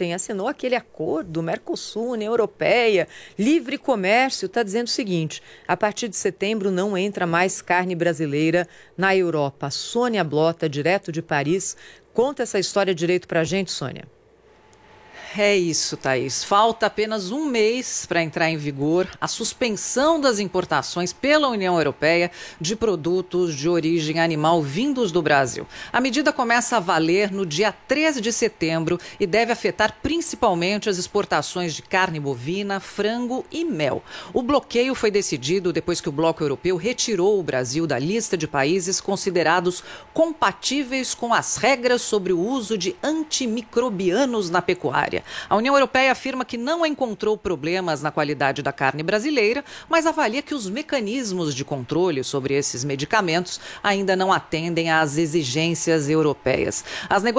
ontem assinou aquele acordo Mercosul, União Europeia, livre comércio, está dizendo o seguinte: a partir de setembro não entra mais carne brasileira na Europa. Sônia Blota, direto de Paris, conta essa história direito para a gente, Sônia. É isso, Thaís. Falta apenas um mês para entrar em vigor a suspensão das importações pela União Europeia de produtos de origem animal vindos do Brasil. A medida começa a valer no dia 13 de setembro e deve afetar principalmente as exportações de carne bovina, frango e mel. O bloqueio foi decidido depois que o Bloco Europeu retirou o Brasil da lista de países considerados compatíveis com as regras sobre o uso de antimicrobianos na pecuária. A União Europeia afirma que não encontrou problemas na qualidade da carne brasileira, mas avalia que os mecanismos de controle sobre esses medicamentos ainda não atendem às exigências europeias. As